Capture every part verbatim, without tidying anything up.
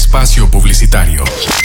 Espacio publicitario.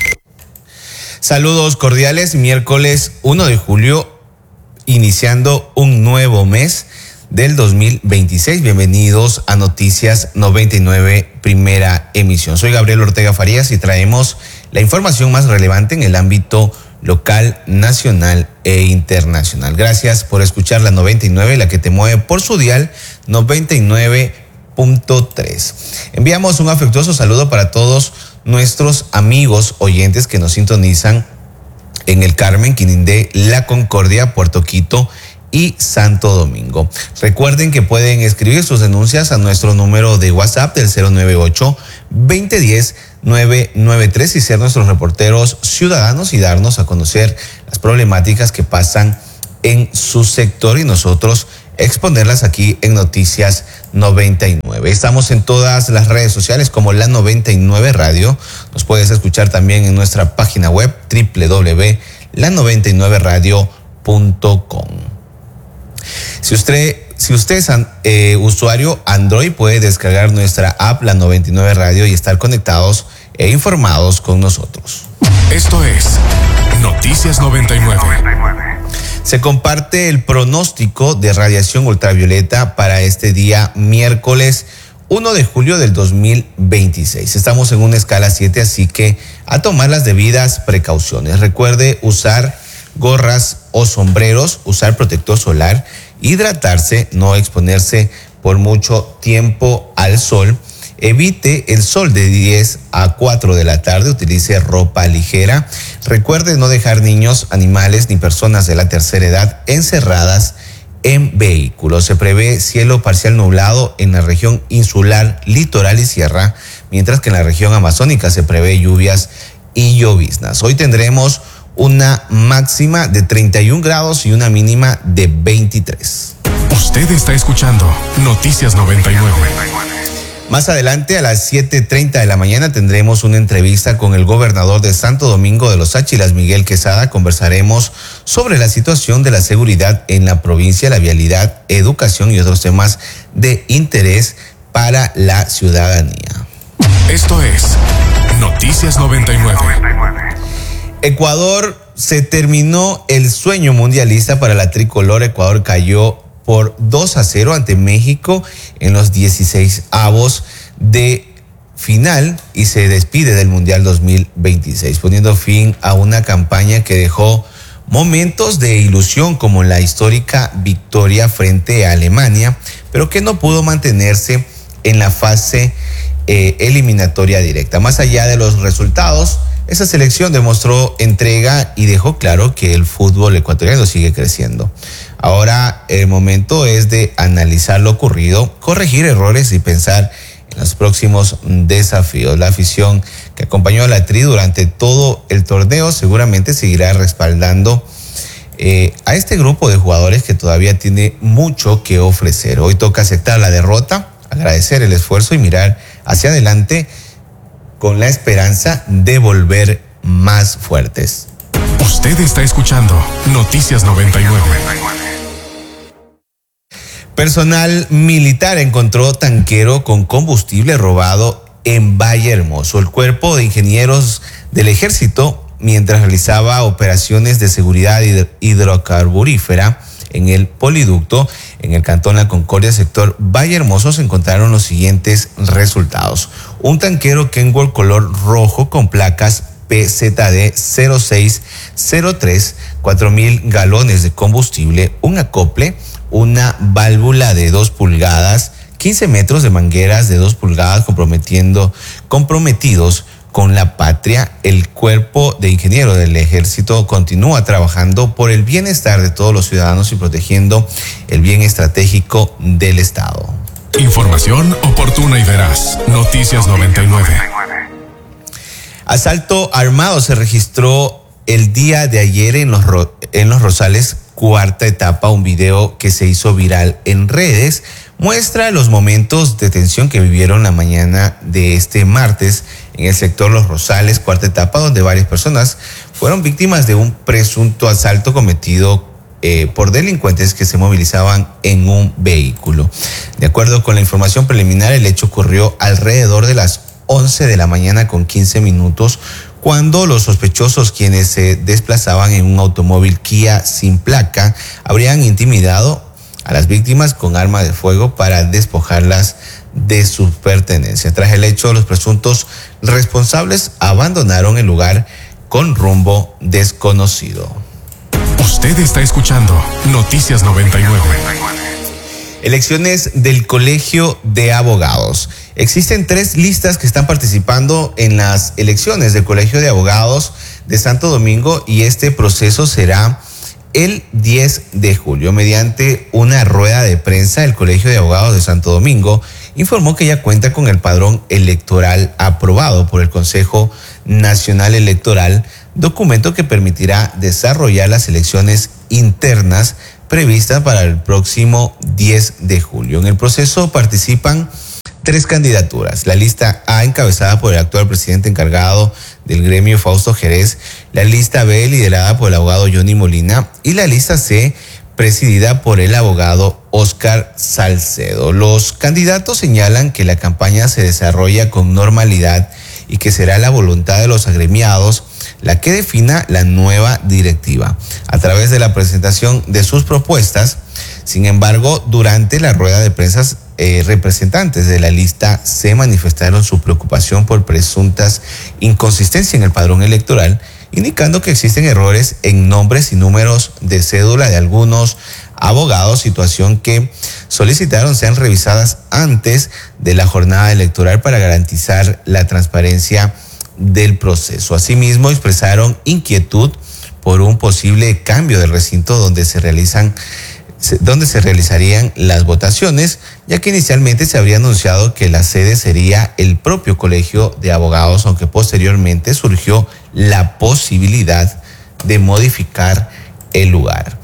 Saludos cordiales, miércoles uno de julio, iniciando un nuevo mes del dos mil veintiséis. Bienvenidos a Noticias noventa y nueve, primera emisión. Soy Gabriel Ortega Farías y traemos la información más relevante en el ámbito local, nacional e internacional. Gracias por escuchar la noventa y nueve, la que te mueve por su dial noventa y nueve punto tres. Enviamos un afectuoso saludo para todos nuestros amigos oyentes que nos sintonizan en el Carmen, Quinindé, La Concordia, Puerto Quito y Santo Domingo. Recuerden que pueden escribir sus denuncias a nuestro número de WhatsApp del cero nueve ocho, veinte diez, nueve nueve tres y ser nuestros reporteros ciudadanos y darnos a conocer las problemáticas que pasan en su sector y nosotros exponerlas aquí en Noticias noventa y nueve. Estamos en todas las redes sociales como La noventa y nueve Radio. Nos puedes escuchar también en nuestra página web doble u doble u doble u punto la noventa y nueve radio punto com. Si usted, si usted es eh, usuario Android, puede descargar nuestra app La noventa y nueve Radio y estar conectados e informados con nosotros. Esto es Noticias noventa y nueve. Se comparte el pronóstico de radiación ultravioleta para este día miércoles uno de julio del dos mil veintiséis. Estamos en una escala siete, así que a tomar las debidas precauciones. Recuerde usar gorras o sombreros, usar protector solar, hidratarse, no exponerse por mucho tiempo al sol. Evite el sol de diez a cuatro de la tarde, utilice ropa ligera. Recuerde no dejar niños, animales ni personas de la tercera edad encerradas en vehículos. Se prevé cielo parcial nublado en la región insular, litoral y sierra, mientras que en la región amazónica se prevé lluvias y lloviznas. Hoy tendremos una máxima de treinta y un grados y una mínima de veintitrés. Usted está escuchando Noticias noventa y nueve. Más adelante, a las siete treinta de la mañana, tendremos una entrevista con el gobernador de Santo Domingo de los Áchilas, Miguel Quesada. Conversaremos sobre la situación de la seguridad en la provincia, la vialidad, educación y otros temas de interés para la ciudadanía. Esto es Noticias noventa y nueve. Ecuador, se terminó el sueño mundialista para la tricolor. Ecuador cayó por dos a cero ante México en los dieciséis avos de final y se despide del Mundial dos mil veintiséis, poniendo fin a una campaña que dejó momentos de ilusión como la histórica victoria frente a Alemania, pero que no pudo mantenerse en la fase eh, eliminatoria directa. Más allá de los resultados, esa selección demostró entrega y dejó claro que el fútbol ecuatoriano sigue creciendo. Ahora el momento es de analizar lo ocurrido, corregir errores y pensar en los próximos desafíos. La afición que acompañó a la Tri durante todo el torneo seguramente seguirá respaldando eh, a este grupo de jugadores que todavía tiene mucho que ofrecer. Hoy toca aceptar la derrota, agradecer el esfuerzo y mirar hacia adelante con la esperanza de volver más fuertes. Usted está escuchando Noticias noventa y nueve. Personal militar encontró tanquero con combustible robado en Valle Hermoso. El cuerpo de ingenieros del ejército, mientras realizaba operaciones de seguridad hidrocarburífera en el poliducto en el cantón La Concordia, sector Valle Hermoso, se encontraron los siguientes resultados. Un tanquero Kenworth color rojo con placas P Z D cero seis cero tres, cuatro mil galones de combustible, un acople, una válvula de dos pulgadas, quince metros de mangueras de dos pulgadas comprometiendo, comprometidos con la patria. El cuerpo de ingenieros del ejército continúa trabajando por el bienestar de todos los ciudadanos y protegiendo el bien estratégico del Estado. Información oportuna y veraz. Noticias noventa y nueve. Asalto armado se registró el día de ayer en los, en los Rosales, cuarta etapa. Un video que se hizo viral en redes muestra los momentos de tensión que vivieron la mañana de este martes en el sector Los Rosales, cuarta etapa, donde varias personas fueron víctimas de un presunto asalto cometido eh, por delincuentes que se movilizaban en un vehículo. De acuerdo con la información preliminar, el hecho ocurrió alrededor de las once de la mañana con quince minutos, cuando los sospechosos, quienes se desplazaban en un automóvil Kia sin placa, habrían intimidado a las víctimas con arma de fuego para despojarlas de sus pertenencias. Tras el hecho, los presuntos responsables abandonaron el lugar con rumbo desconocido. Usted está escuchando Noticias noventa y nueve. Elecciones del Colegio de Abogados. Existen tres listas que están participando en las elecciones del Colegio de Abogados de Santo Domingo y este proceso será el diez de julio. Mediante una rueda de prensa, el Colegio de Abogados de Santo Domingo informó que ya cuenta con el padrón electoral aprobado por el Consejo Nacional Electoral, documento que permitirá desarrollar las elecciones internas previstas para el próximo diez de julio. En el proceso participan tres candidaturas: la lista A, encabezada por el actual presidente encargado del gremio, Fausto Jerez; la lista B, liderada por el abogado Johnny Molina; y la lista C, presidida por el abogado Oscar Salcedo. Los candidatos señalan que la campaña se desarrolla con normalidad y que será la voluntad de los agremiados la que defina la nueva directiva a través de la presentación de sus propuestas. Sin embargo, durante la rueda de prensa, eh, representantes de la lista C manifestaron su preocupación por presuntas inconsistencias en el padrón electoral, indicando que existen errores en nombres y números de cédula de algunos abogados, situación que solicitaron sean revisadas antes de la jornada electoral para garantizar la transparencia del proceso. Asimismo, expresaron inquietud por un posible cambio del recinto donde se realizan donde se realizarían las votaciones, ya que inicialmente se habría anunciado que la sede sería el propio Colegio de Abogados, aunque posteriormente surgió la posibilidad de modificar el lugar.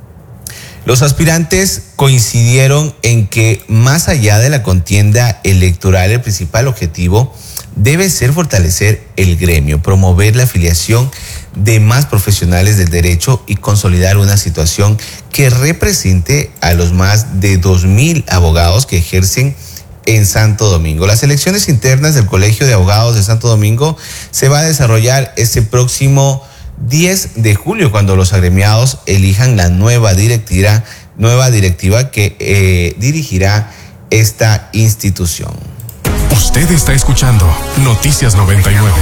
Los aspirantes coincidieron en que, más allá de la contienda electoral, el principal objetivo debe ser fortalecer el gremio, promover la afiliación de más profesionales del derecho y consolidar una situación que represente a los más de dos mil abogados que ejercen en Santo Domingo. Las elecciones internas del Colegio de Abogados de Santo Domingo se va a desarrollar este próximo diez de julio, cuando los agremiados elijan la nueva directiva, nueva directiva que eh, dirigirá esta institución. Usted está escuchando Noticias noventa y nueve.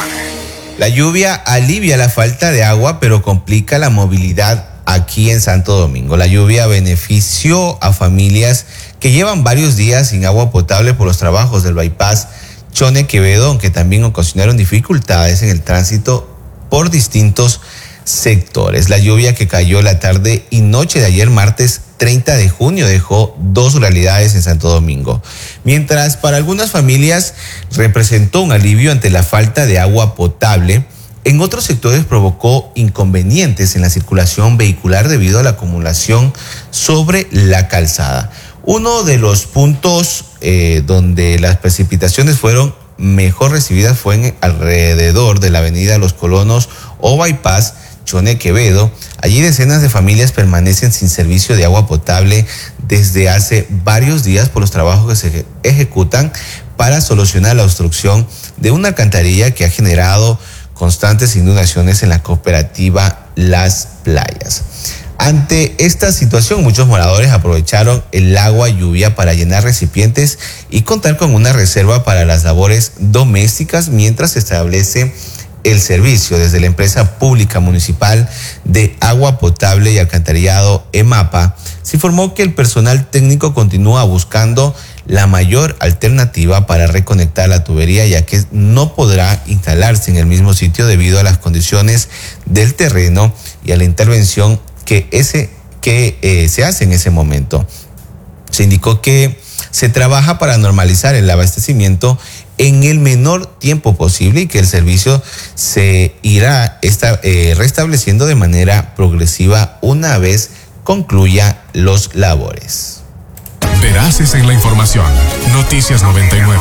La lluvia alivia la falta de agua, pero complica la movilidad aquí en Santo Domingo. La lluvia benefició a familias que llevan varios días sin agua potable por los trabajos del bypass Chone Quevedo, aunque también ocasionaron dificultades en el tránsito por distintos sectores. La lluvia que cayó la tarde y noche de ayer, martes treinta de junio, dejó dos realidades en Santo Domingo. Mientras para algunas familias representó un alivio ante la falta de agua potable, en otros sectores provocó inconvenientes en la circulación vehicular debido a la acumulación sobre la calzada. Uno de los puntos eh, donde las precipitaciones fueron mejor recibidas fue en alrededor de la avenida Los Colonos o bypass Chone Quevedo. Allí decenas de familias permanecen sin servicio de agua potable desde hace varios días por los trabajos que se ejecutan para solucionar la obstrucción de una alcantarilla que ha generado constantes inundaciones en la cooperativa Las Playas. Ante esta situación, muchos moradores aprovecharon el agua lluvia para llenar recipientes y contar con una reserva para las labores domésticas mientras se establece el servicio. Desde la empresa pública municipal de agua potable y alcantarillado EMAPA, se informó que el personal técnico continúa buscando la mayor alternativa para reconectar la tubería, ya que no podrá instalarse en el mismo sitio debido a las condiciones del terreno y a la intervención que, ese, que eh, se hace en ese momento. Se indicó que se trabaja para normalizar el abastecimiento en el menor tiempo posible y que el servicio se irá esta, eh, restableciendo de manera progresiva una vez concluya los labores. Veraces en la información. Noticias noventa y nueve.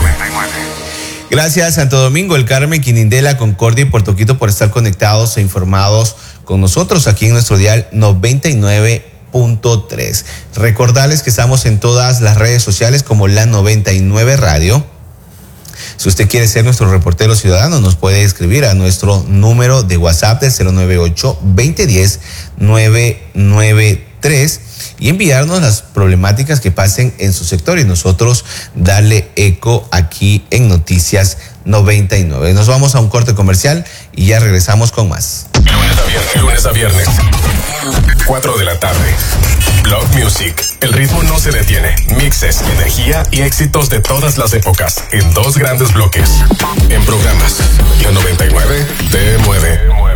Gracias, Santo Domingo, El Carmen, Quinindela, Concordia y Puerto Quito por estar conectados e informados con nosotros aquí en nuestro dial noventa y nueve punto tres. Recordarles que estamos en todas las redes sociales como La noventa y nueve Radio. Si usted quiere ser nuestro reportero ciudadano, nos puede escribir a nuestro número de WhatsApp de cero nueve ocho, veinte diez, nueve nueve tres y enviarnos las problemáticas que pasen en su sector y nosotros darle eco aquí en Noticias noventa y nueve. Nos vamos a un corte comercial y ya regresamos con más. Lunes a viernes, lunes a viernes, cuatro de la tarde. Blog Music. El ritmo no se detiene. Mixes, energía y éxitos de todas las épocas en dos grandes bloques. En programas, la noventa y nueve te mueve.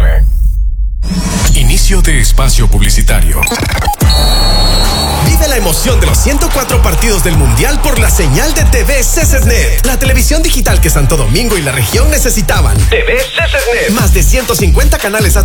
Inicio de espacio publicitario. Vive la emoción de los ciento cuatro partidos del Mundial por la señal de T V C C Net, la televisión digital que Santo Domingo y la región necesitaban. T V C C Net, más de ciento cincuenta canales a